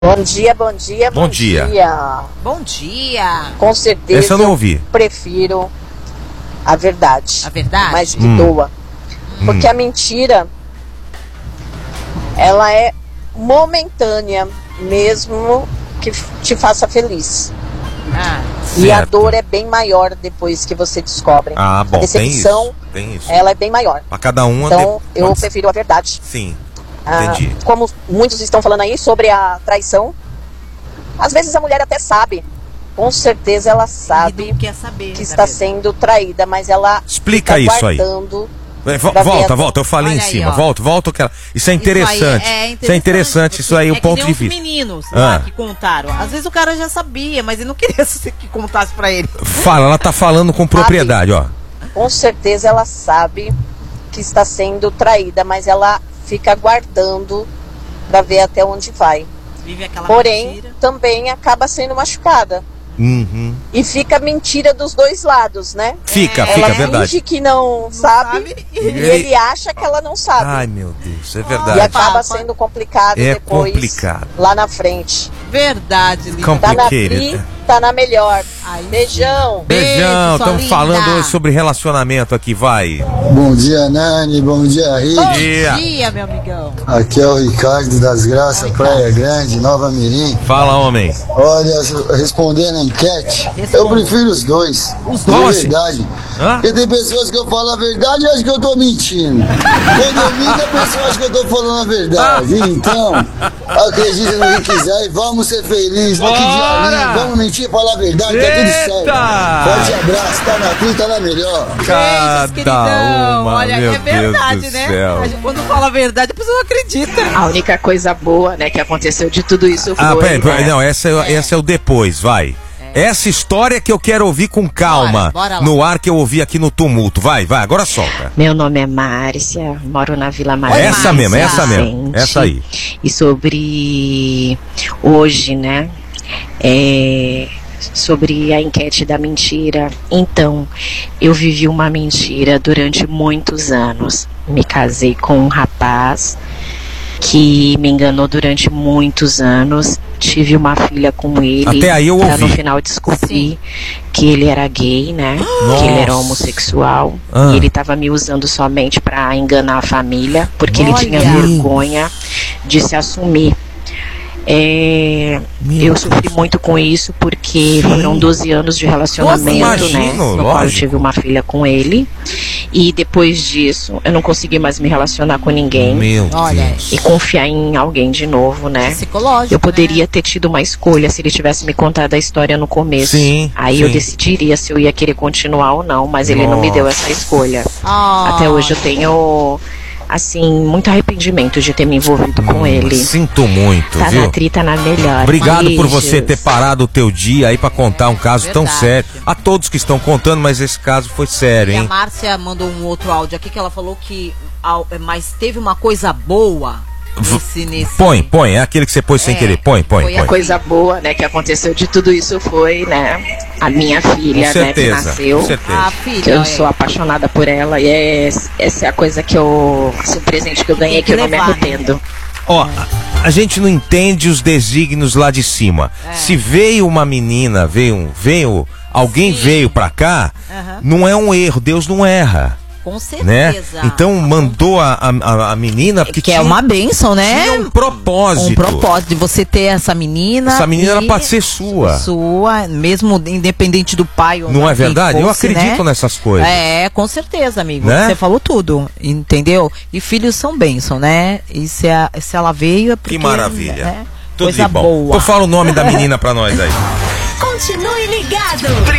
Bom dia, bom dia, Bom dia. Bom dia. Com certeza Essa eu não ouvi. prefiro a verdade. A verdade? Mais que doa. Porque a mentira, ela é momentânea, mesmo que te faça feliz. E a Certo. dor é bem maior depois que você descobre. Ah, bom, A decepção, tem isso. ela é bem maior. Pra cada um... Então, eu prefiro a verdade. Sim, Ah, entendi. como muitos estão falando aí sobre a traição, às vezes a mulher até sabe, com certeza ela E sabe não quer saber. que está sendo traída, mas ela Explica fica isso aí. guardando. Volta, eu falei Olha em aí, cima, ó. volta. Isso é interessante. Isso é interessante, isso aí é o ponto de os vista. meninos Ah. lá que contaram. Às vezes o cara já sabia, mas ele não queria que contasse pra ele. Fala, ela tá falando com propriedade, ó. Com certeza ela sabe que está sendo traída, mas ela fica guardando para ver até onde vai. Vive aquela Porém, mentira. também acaba sendo machucada. Uhum. E fica mentira dos dois lados, né? Fica, Ela verdade. finge que não sabe sabe, e ele acha que ela não sabe. Ai, meu Deus, é E verdade. acaba Papa. sendo complicado É depois, complicado. lá na frente. Verdade, Lívia. Tá na Complicated. Pri, tá na melhor. Aí sim. Beijão. Beijão, sua estamos linda. falando hoje sobre relacionamento aqui, vai. Bom dia, Nani. Bom dia, Rick. Bom dia. dia, meu amigão. Aqui é o Ricardo das Graças, Praia Grande, Nova Mirim. Fala, homem. Olha, respondendo a enquete, eu prefiro os dois. Como De assim? verdade. Hã? Porque tem pessoas que eu falo a verdade e acham que eu tô mentindo. Quando eu minto, a pessoa acha que eu tô falando a verdade. Então, acredita no que quiser e vamos ser felizes. Olha que dia lindo. Vamos mentir e falar a verdade, tá tudo certo. Eita! Forte abraço, tá na Pri, tá na melhor. Beijos, Cada queridão. uma, Olha, meu é verdade, Deus do né? céu. A gente, quando fala a verdade, a pessoa não acredita. A única coisa boa, né, que aconteceu de tudo isso foi... Ah, peraí, né, não, esse é o depois, vai. Essa história que eu quero ouvir com calma, Bora lá. no ar que eu ouvi aqui no tumulto. Vai, agora solta. Meu nome é Márcia, moro na Vila Maria. Essa mesmo, essa mesmo, Vicente. essa aí. E sobre hoje, né, sobre a enquete da mentira. Então, eu vivi uma mentira durante muitos anos. Me casei com um rapaz que me enganou durante muitos anos. Tive uma filha com ele. Até aí eu pra ouvi. no final descobrir que ele era gay, né? Nossa. Que ele era homossexual. Ah. E ele tava me usando somente pra enganar a família, porque ele Olha. tinha vergonha de se assumir. Eu sofri muito com isso porque foram 12 anos de relacionamento, Imagino, né? No qual eu lógico. tive uma filha com ele. E depois disso, eu não consegui mais me relacionar com ninguém Meu Olha, Deus. e confiar em alguém de novo, né? psicológico. Eu poderia ter tido uma escolha se ele tivesse me contado a história no começo. Sim, Aí sim. eu decidiria se eu ia querer continuar ou não, mas ele não me deu essa escolha. Até hoje eu tenho, assim, muito arrependimento de ter me envolvido com ele. Sinto muito, Tá viu? na trita na melhor. Obrigado por Beijos. você ter parado o teu dia aí pra contar um caso tão Verdade. sério. A todos que estão contando, mas esse caso foi sério, E a hein? Márcia mandou um outro áudio aqui que ela falou que mas teve uma coisa boa nesse... Põe, é aquele que você pôs sem querer. Põe. Foi A coisa boa, né, que aconteceu de tudo isso foi, né, a minha filha, Com né, que certeza, nasceu. com certeza. A filha, Que eu olha. sou apaixonada por ela e essa é a coisa que esse presente que eu ganhei Tem que que eu não me levar, né? arrependo. Ó, a gente não entende os desígnios lá de cima. Se veio uma menina, alguém Sim. veio pra cá, Aham. não é um erro, Deus não erra, Com certeza. né? Então mandou a menina porque Que é uma bênção, né? tinha um propósito. Um propósito de você ter essa menina. Essa menina era e pra ser sua. Sua, mesmo independente do pai ou Não é quem verdade? Eu fosse, acredito né? nessas coisas. É, com certeza, amigo. Né? Você falou tudo, entendeu? E filhos são bênção, né? E se ela veio é porque... Que maravilha. Né? Tudo Coisa de bom. boa. Então fala o nome da menina pra nós aí. Continue ligado.